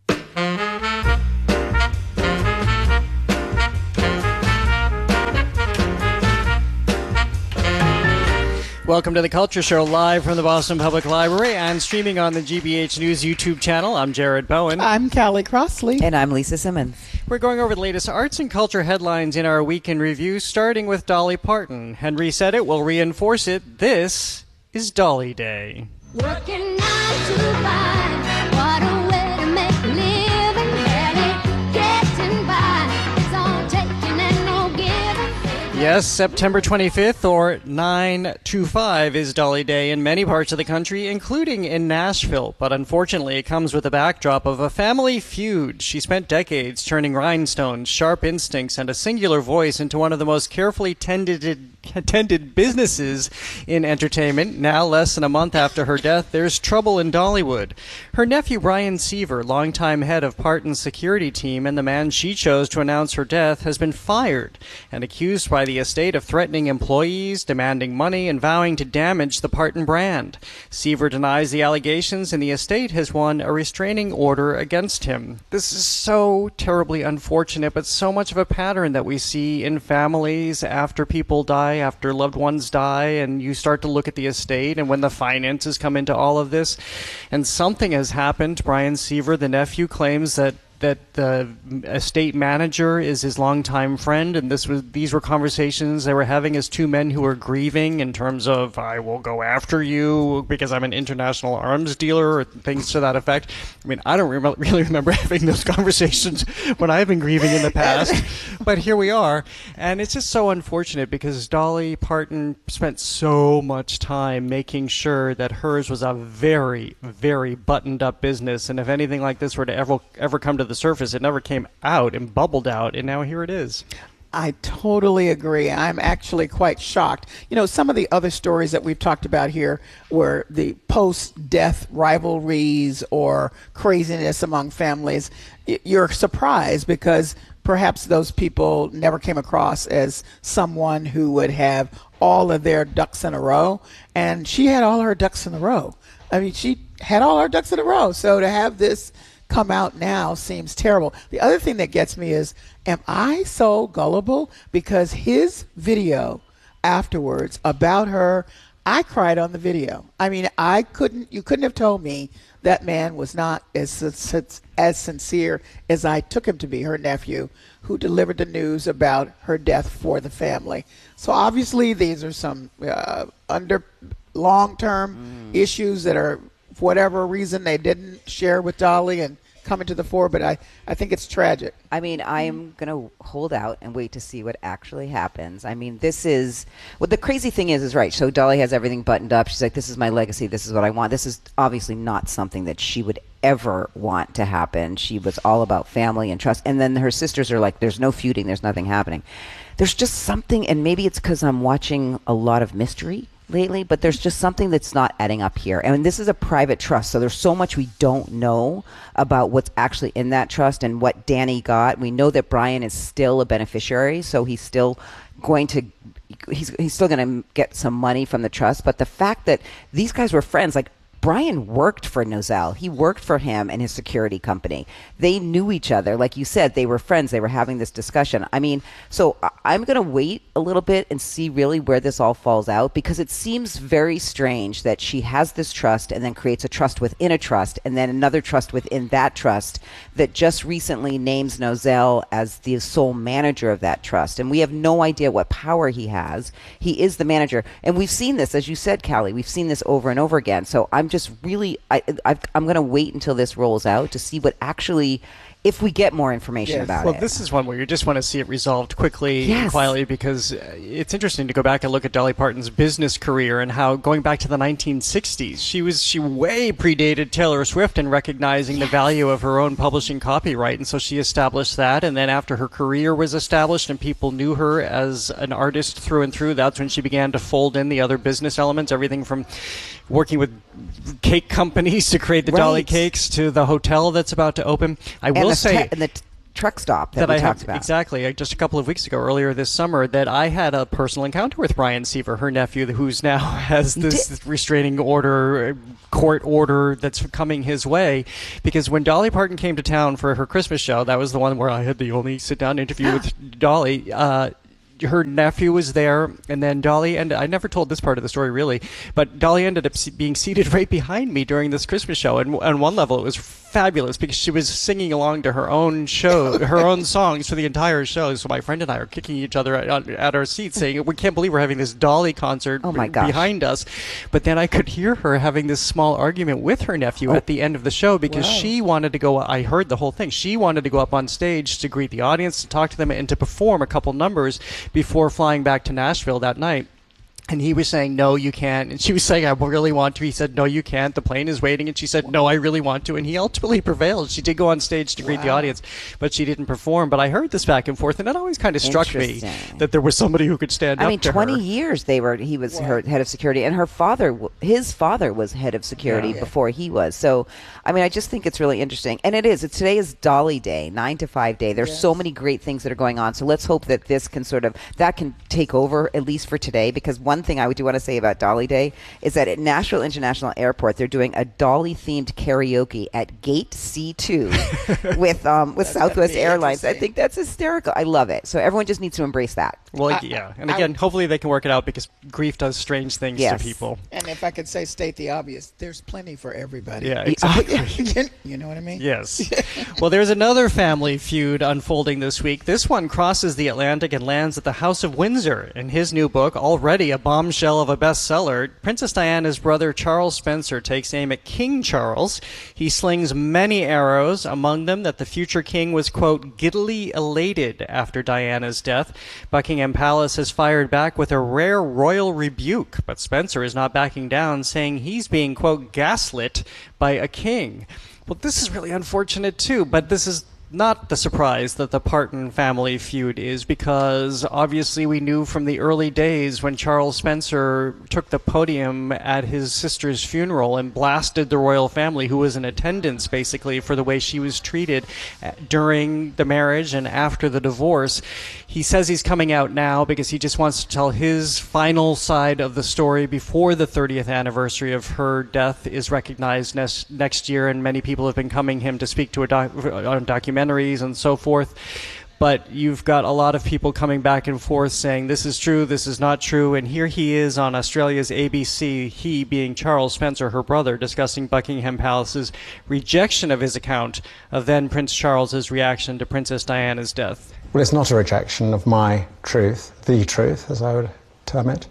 Welcome to The Culture Show, live from the Boston Public Library and streaming on the GBH News YouTube channel. I'm Jared Bowen. I'm Callie Crossley. And I'm Lisa Simmons. We're going over the latest arts and culture headlines in our Week in Review, starting with Dolly Parton. Henry said it, we'll reinforce it. This is Dolly Day. Working 9 to 5, what a way to make a living, barely getting by. It's all taking and no giving. Yes, September 25th, or 9/25, is Dolly Day in many parts of the country, including in Nashville. But unfortunately, it comes with the backdrop of a family feud. She spent decades turning rhinestones, sharp instincts, and a singular voice into one of the most carefully tended businesses in entertainment. Now, less than a month after her death, there's trouble in Dollywood. Her nephew, Brian Seaver, longtime head of Parton's security team and the man she chose to announce her death, has been fired and accused by the estate of threatening employees, demanding money, and vowing to damage the Parton brand. Seaver denies the allegations, and the estate has won a restraining order against him. This is so terribly unfortunate, but so much of a pattern that we see in families after people die, after loved ones die, and you start to look at the estate and when the finances come into all of this. And something has happened. Brian Seaver, the nephew, claims that the estate manager is his longtime friend, and these were conversations they were having as two men who were grieving in terms of, I will go after you because I'm an international arms dealer, or things to that effect. I mean, I don't really remember having those conversations when I've been grieving in the past, but here we are. And it's just so unfortunate because Dolly Parton spent so much time making sure that hers was a very, very buttoned up business, and if anything like this were to ever come to the surface, it never came out and bubbled out, and now here it is. I totally agree. I'm actually quite shocked. Some of the other stories that we've talked about here were the post-death rivalries or craziness among families. You're surprised because perhaps those people never came across as someone who would have all of their ducks in a row, and she had all her ducks in a row. I mean, she had all her ducks in a row, so to have this come out now seems terrible. The other thing that gets me is, am I so gullible? Because his video afterwards about her, I cried on the video. I mean, you couldn't have told me that man was not as sincere as I took him to be, her nephew, who delivered the news about her death for the family. So obviously these are some under long-term issues that are, for whatever reason, they didn't share with Dolly and coming to the fore, but I think it's tragic. I mean, I'm going to hold out and wait to see what actually happens. I mean, this is, what the crazy thing is right. So Dolly has everything buttoned up. She's like, this is my legacy. This is what I want. This is obviously not something that she would ever want to happen. She was all about family and trust. And then her sisters are like, there's no feuding. There's nothing happening. There's just something, and maybe it's because I'm watching a lot of mystery lately, but there's just something that's not adding up here. And this is a private trust, so there's so much we don't know about what's actually in that trust and what Danny got. We know that Brian is still a beneficiary, so he's still going to get some money from the trust. But the fact that these guys were friends, like Brian worked for Nozell. He worked for him and his security company. They knew each other. Like you said, they were friends. They were having this discussion. I mean, so I'm going to wait a little bit and see really where this all falls out, because it seems very strange that she has this trust and then creates a trust within a trust and then another trust within that trust that just recently names Nozell as the sole manager of that trust. And we have no idea what power he has. He is the manager. And we've seen this, as you said, Callie, we've seen this over and over again. So I'm just really, I'm going to wait until this rolls out to see what actually, if we get more information about it. Well, this is one where you just want to see it resolved quickly and quietly, because it's interesting to go back and look at Dolly Parton's business career and how, going back to the 1960s, she way predated Taylor Swift in recognizing the value of her own publishing copyright, and so she established that. And then after her career was established and people knew her as an artist through and through, that's when she began to fold in the other business elements, everything from working with cake companies to create the Dolly cakes to the hotel that's about to open. I will say, and the truck stop that we talked about. Exactly. Just a couple of weeks ago, earlier this summer, that I had a personal encounter with Brian Seaver, her nephew, who's now has this restraining order, court order that's coming his way. Because when Dolly Parton came to town for her Christmas show, that was the one where I had the only sit-down interview with Dolly. Her nephew was there, and then Dolly, and I never told this part of the story really, but Dolly ended up being seated right behind me during this Christmas show. And on one level, it was fabulous because she was singing along to her own show, her own songs for the entire show. So my friend and I are kicking each other at our seats, saying, "We can't believe we're having this Dolly concert behind us." But then I could hear her having this small argument with her nephew at the end of the show because she wanted to go. I heard the whole thing. She wanted to go up on stage to greet the audience, to talk to them, and to perform a couple numbers before flying back to Nashville that night. And he was saying, "No, you can't." And she was saying, "I really want to." He said, "No, you can't. The plane is waiting." And she said, "No, I really want to." And he ultimately prevailed. She did go on stage to greet the audience, but she didn't perform. But I heard this back and forth, and that always kind of struck me that there was somebody who could stand up to her. 20 years he was her head of security, and his father was head of security before he was. So, I mean, I just think it's really interesting. And today is Dolly Day, 9 to 5 day. There's so many great things that are going on. So let's hope that this can that can take over, at least for today, because one thing I do want to say about Dolly Day is that at Nashville International Airport, they're doing a Dolly-themed karaoke at Gate C2 with Southwest Airlines. I think that's hysterical. I love it. So everyone just needs to embrace that. Well, yeah. And again, hopefully they can work it out because grief does strange things to people. And if I could state the obvious, there's plenty for everybody. Yeah, exactly. You know what I mean? Yes. Well, there's another family feud unfolding this week. This one crosses the Atlantic and lands at the House of Windsor. In his new book, already a bombshell of a bestseller, Princess Diana's brother Charles Spencer takes aim at King Charles. He slings many arrows, among them that the future king was, quote, giddily elated after Diana's death. Buckingham Palace has fired back with a rare royal rebuke, but Spencer is not backing down, saying he's being, quote, gaslit by a king. Well, this is really unfortunate, too, but this is not the surprise that the Parton family feud is, because obviously we knew from the early days when Charles Spencer took the podium at his sister's funeral and blasted the royal family, who was in attendance basically for the way she was treated during the marriage and after the divorce. He says he's coming out now because he just wants to tell his final side of the story before the 30th anniversary of her death is recognized next year, and many people have been coming him to speak to on documentaries and so forth. But you've got a lot of people coming back and forth saying this is true, this is not true, and here he is on Australia's ABC, he being Charles Spencer, her brother, discussing Buckingham Palace's rejection of his account of then Prince Charles's reaction to Princess Diana's death. Well, it's not a rejection of my truth, the truth, as I would term it.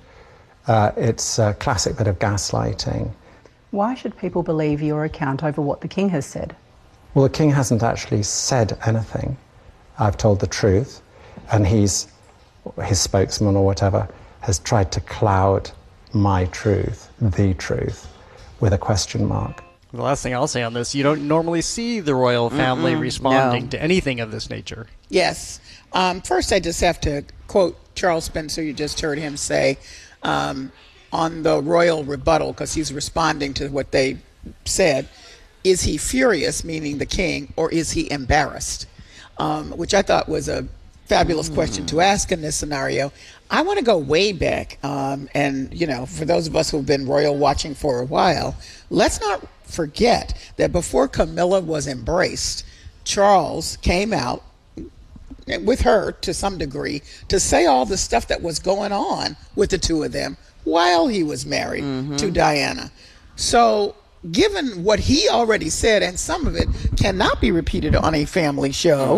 It's a classic bit of gaslighting. Why should people believe your account over what the king has said? Well, the king hasn't actually said anything. I've told the truth, and his spokesman or whatever has tried to cloud my truth, the truth, with a question mark. The last thing I'll say on this, you don't normally see the royal family responding to anything of this nature. Yes. First, I just have to quote Charles Spencer. You just heard him say on on the royal rebuttal, because he's responding to what they said, is he furious, meaning the king, or is he embarrassed? Which I thought was a fabulous question to ask in this scenario. I want to go way back, and for those of us who've been royal watching for a while, let's not forget that before Camilla was embraced, Charles came out with her to some degree to say all the stuff that was going on with the two of them while he was married to Diana. So given what he already said, and some of it cannot be repeated on a family show,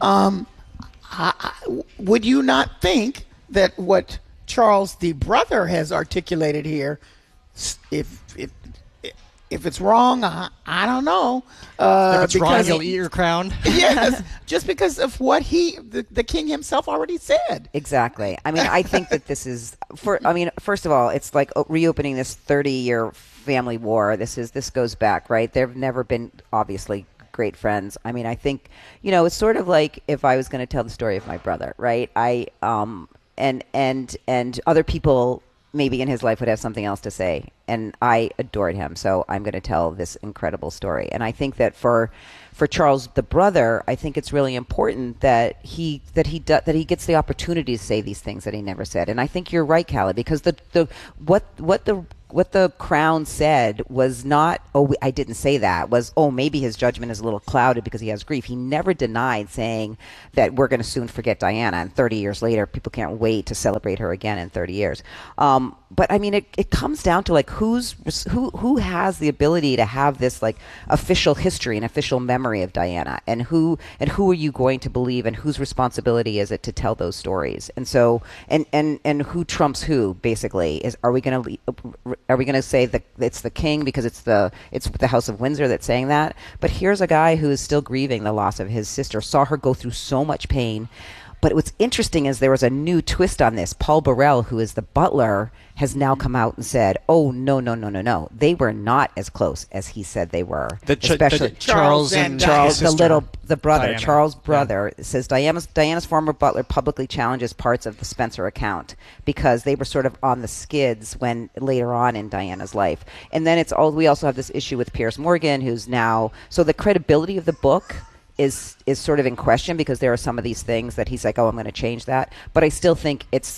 would you not think that what Charles the brother has articulated here, if it's wrong, I don't know. If it's wrong, you'll eat your crown. Yes, just because of what the king himself already said. Exactly. I mean, I think that this is first of all, it's like reopening this 30-year family war. This goes back, right? They've never been obviously great friends. I mean, I think, it's sort of like if I was going to tell the story of my brother, right? And other people maybe in his life would have something else to say, and I adored him, so I'm going to tell this incredible story. And I think that for Charles the brother, I think it's really important that he gets the opportunity to say these things that he never said. And I think you're right, Callie, because what the crown said was not, I didn't say that, was, maybe his judgment is a little clouded because he has grief. He never denied saying that we're going to soon forget Diana, and 30 years later, people can't wait to celebrate her again in 30 years. But I mean, it comes down to like who has the ability to have this like official history and official memory of Diana, and who are you going to believe, and whose responsibility is it to tell those stories? And so and who trumps who, basically? Are we going to say that it's the king because it's the House of Windsor that's saying that? But here's a guy who is still grieving the loss of his sister, saw her go through so much pain. But what's interesting is there was a new twist on this. Paul Burrell, who is the butler, has now come out and said, no. They were not as close as he said they were. Especially Charles and the brother, Diana. Charles' brother, says Diana's former butler publicly challenges parts of the Spencer account because they were sort of on the skids when later on in Diana's life. And then we also have this issue with Piers Morgan, who's now, so the credibility of the book is sort of in question because there are some of these things that he's like, I'm going to change that. But I still think it's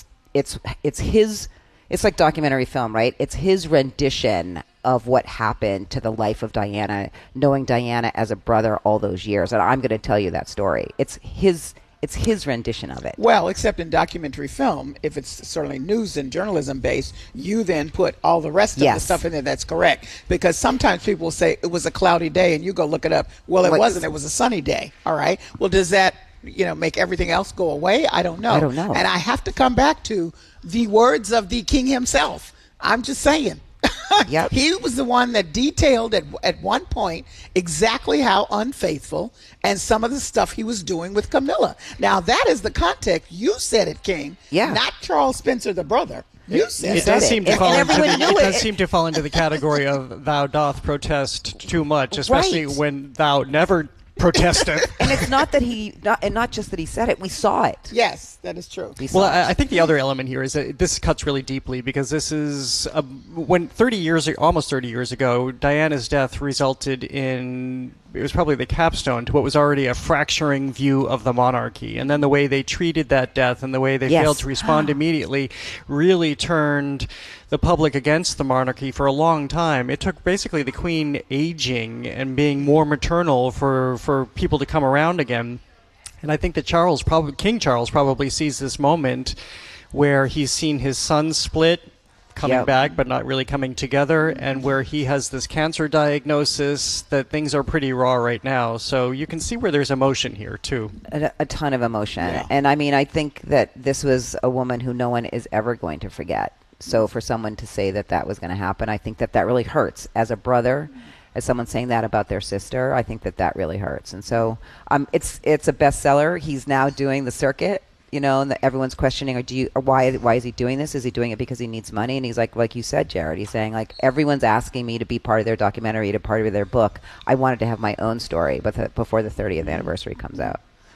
his, it's like documentary film, right? It's his rendition of what happened to the life of Diana, knowing Diana as a brother all those years. And I'm going to tell you that story. It's his rendition of it. Well, except in documentary film, if it's certainly news and journalism based, you then put all the rest of the stuff in there that's correct. Because sometimes people will say it was a cloudy day and you go look it up. Well, it wasn't. It was a sunny day. All right. Well, does that, make everything else go away? I don't know. And I have to come back to the words of the king himself. I'm just saying. Yep. He was the one that detailed at one point exactly how unfaithful and some of the stuff he was doing with Camilla. Now, that is the context. You said it, King. Yeah. Not Charles Spencer, the brother. You said it. Does seem to fall into the category of thou doth protest too much, especially when thou never protested. And it's not that not just that he said it. We saw it. Yes, that is true. Well, I think the other element here is that this cuts really deeply because this is when almost 30 years ago, Diana's death resulted in, it was probably the capstone to what was already a fracturing view of the monarchy. And then the way they treated that death and the way they failed to respond immediately really turned the public against the monarchy for a long time. It took basically the Queen aging and being more maternal for people to come around again. And I think that King Charles probably sees this moment where he's seen his son split, coming back but not really coming together, and where he has this cancer diagnosis, that things are pretty raw right now. So you can see where there's emotion here too. A ton of emotion. And I mean, I think that this was a woman who no one is ever going to forget. So for someone to say that was going to happen, I think that really hurts. As a brother, as someone saying that about their sister, I think that really hurts. And so it's a bestseller. He's now doing the circuit, and everyone's questioning, why is he doing this? Is he doing it because he needs money? And he's like you said, Jared, he's saying, like, everyone's asking me to be part of their documentary, to part of their book. I wanted to have my own story before the 30th anniversary comes out.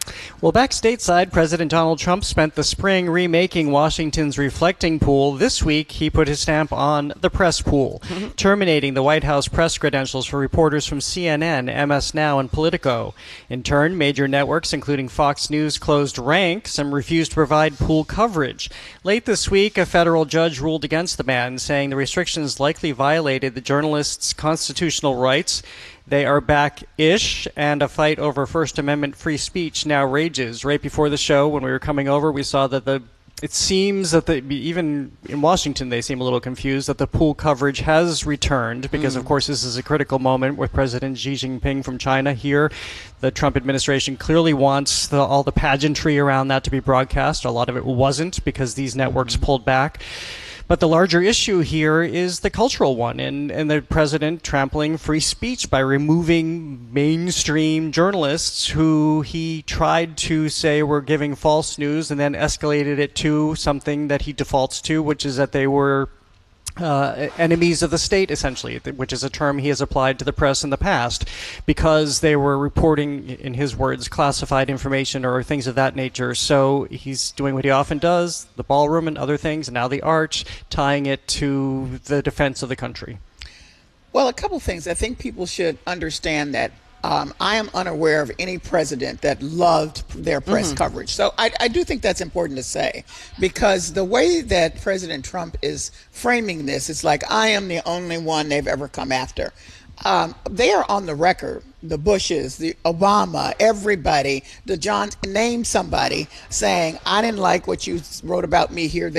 Well, back stateside, President Donald Trump spent the spring remaking Washington's reflecting pool. This week, he put his stamp on the press pool, terminating the White House press credentials for reporters from CNN, MS Now, and Politico. In turn, major networks, including Fox News, closed ranks and refused to provide pool coverage. Late this week, a federal judge ruled against the ban, saying the restrictions likely violated the journalists' constitutional rights. They are back-ish, and a fight over First Amendment free speech now rages. Right before the show, when we were coming over, we saw that it seems that even in Washington, they seem a little confused that the pool coverage has returned because, of course, this is a critical moment with President Xi Jinping from China here. The Trump administration clearly wants all the pageantry around that to be broadcast. A lot of it wasn't because these networks pulled back. But the larger issue here is the cultural one, and the president trampling free speech by removing mainstream journalists who he tried to say were giving false news and then escalated it to something that he defaults to, which is that they were enemies of the state, essentially, which is a term he has applied to the press in the past, because they were reporting, in his words, classified information or things of that nature. So he's doing what he often does, the ballroom and other things, and now the arch, tying it to the defense of the country. Well, a couple things. I think people should understand that I am unaware of any president that loved their press coverage. So I do think that's important to say, because the way that President Trump is framing this, it's like I am the only one they've ever come after. They are on the record, the Bushes, the Obama, everybody, the John, name somebody saying, I didn't like what you wrote about me here, there,